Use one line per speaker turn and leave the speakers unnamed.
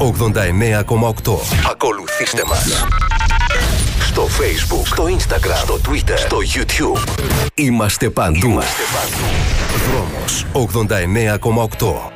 89,8. Ακολουθήστε μας στο Facebook, στο Instagram, στο Twitter, στο YouTube. Είμαστε παντού. Δρόμος 89,8.